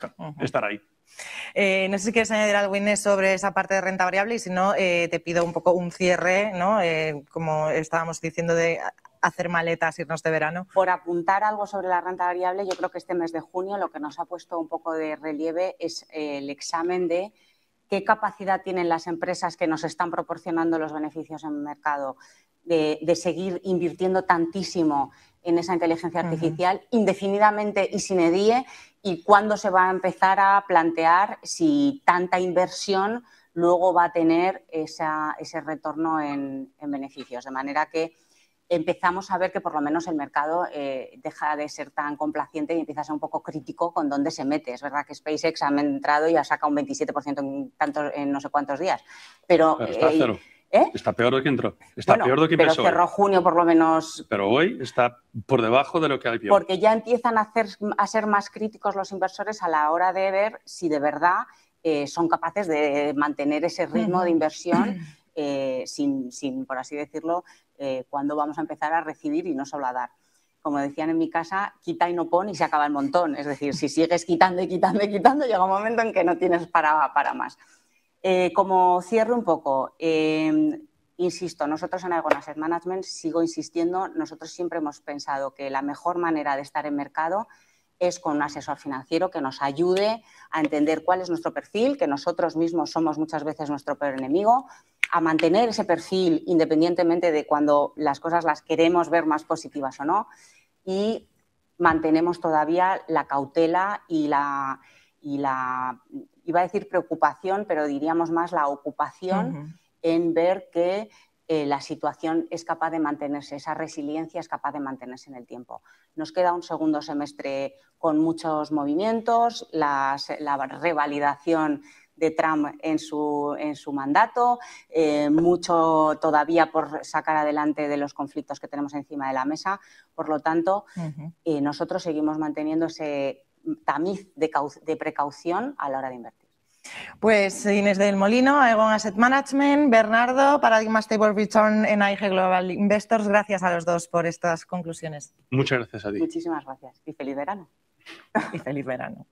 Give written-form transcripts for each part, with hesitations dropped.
estar ahí. No sé si quieres añadir algo, Inés, sobre esa parte de renta variable y si no, te pido un poco un cierre, ¿no? Como estábamos diciendo, de hacer maletas, irnos de verano. Por apuntar algo sobre la renta variable, yo creo que este mes de junio lo que nos ha puesto un poco de relieve es el examen de qué capacidad tienen las empresas que nos están proporcionando los beneficios en el mercado de seguir invirtiendo tantísimo en esa inteligencia artificial indefinidamente y sin edie, y cuándo se va a empezar a plantear si tanta inversión luego va a tener ese retorno en beneficios. De manera que empezamos a ver que por lo menos el mercado deja de ser tan complaciente y empieza a ser un poco crítico con dónde se mete. Es verdad que SpaceX ha entrado y ha sacado un 27% en no sé cuántos días. Pero está a cero. Está peor de que entró. Está peor de que empezó. Pero cerró junio por lo menos. Pero hoy está por debajo de lo que hay peor. Porque ya empiezan a ser más críticos los inversores a la hora de ver si de verdad son capaces de mantener ese ritmo de inversión sin, por así decirlo, cuándo vamos a empezar a recibir y no solo a dar. Como decían en mi casa, quita y no pon y se acaba el montón. Es decir, si sigues quitando y quitando y quitando, llega un momento en que no tienes para más. Como cierre un poco, insisto, nosotros en Aegon Asset Management, sigo insistiendo, nosotros siempre hemos pensado que la mejor manera de estar en mercado es con un asesor financiero que nos ayude a entender cuál es nuestro perfil, que nosotros mismos somos muchas veces nuestro peor enemigo, a mantener ese perfil independientemente de cuando las cosas las queremos ver más positivas o no, y mantenemos todavía la cautela y la iba a decir preocupación, pero diríamos más la ocupación en ver que la situación es capaz de mantenerse, esa resiliencia es capaz de mantenerse en el tiempo. Nos queda un segundo semestre con muchos movimientos, la revalidación de Trump en su mandato, mucho todavía por sacar adelante de los conflictos que tenemos encima de la mesa. Por lo tanto, nosotros seguimos manteniendo ese tamiz de precaución a la hora de invertir. Pues Inés del Molino, Aegon Asset Management, Bernardo, Paradigma Stable Return en AIG Global Investors. Gracias a los dos por estas conclusiones. Muchas gracias a ti. Muchísimas gracias y feliz verano. Y feliz verano.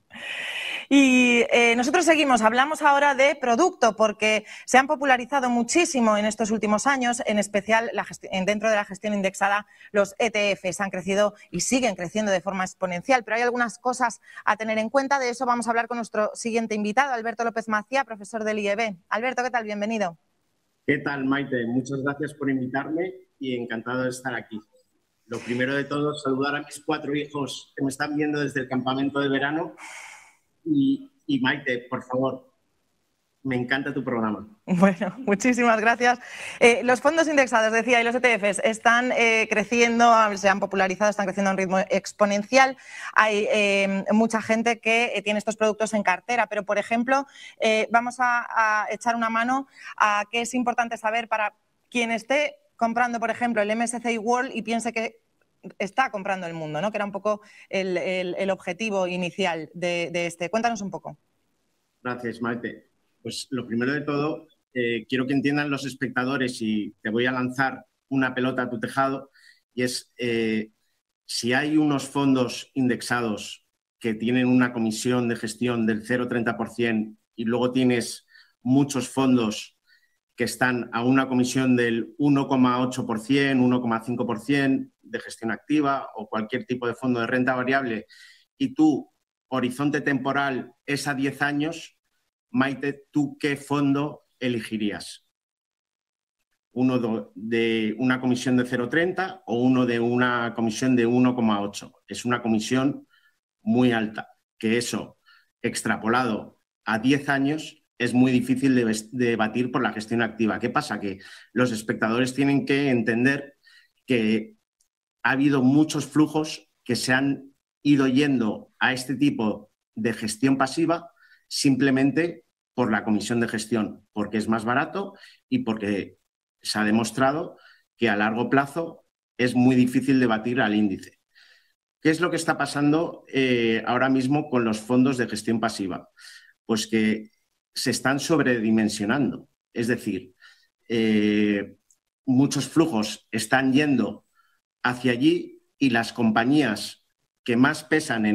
Y nosotros seguimos, hablamos ahora de producto porque se han popularizado muchísimo en estos últimos años, en especial dentro de la gestión indexada, los ETFs han crecido y siguen creciendo de forma exponencial, pero hay algunas cosas a tener en cuenta. De eso vamos a hablar con nuestro siguiente invitado, Alberto López Macía, profesor del IEB. Alberto, ¿qué tal? Bienvenido. ¿Qué tal, Maite? Muchas gracias por invitarme y encantado de estar aquí. Lo primero de todo, saludar a mis 4 hijos que me están viendo desde el campamento de verano. Y Maite, por favor, me encanta tu programa. Bueno, muchísimas gracias. Los fondos indexados, decía, y los ETFs están creciendo, se han popularizado, están creciendo a un ritmo exponencial. Hay mucha gente que tiene estos productos en cartera, pero, por ejemplo, vamos a echar una mano a qué es importante saber para quien esté comprando, por ejemplo, el MSCI World y piense que está comprando el mundo, ¿no? Que era un poco el objetivo inicial de este. Cuéntanos un poco. Gracias, Maite. Pues lo primero de todo, quiero que entiendan los espectadores y te voy a lanzar una pelota a tu tejado, y es si hay unos fondos indexados que tienen una comisión de gestión del 0,30% y luego tienes muchos fondos que están a una comisión del 1,8%, 1,5% de gestión activa o cualquier tipo de fondo de renta variable, y tu horizonte temporal es a 10 años, Maite, ¿tú qué fondo elegirías? ¿Uno de una comisión de 0,30 o uno de una comisión de 1,8? Es una comisión muy alta, que eso, extrapolado a 10 años, es muy difícil de batir por la gestión activa. ¿Qué pasa? Que los espectadores tienen que entender que ha habido muchos flujos que se han ido yendo a este tipo de gestión pasiva simplemente por la comisión de gestión, porque es más barato y porque se ha demostrado que a largo plazo es muy difícil de batir al índice. ¿Qué es lo que está pasando ahora mismo con los fondos de gestión pasiva? Pues que se están sobredimensionando. Es decir, muchos flujos están yendo hacia allí y las compañías que más pesan en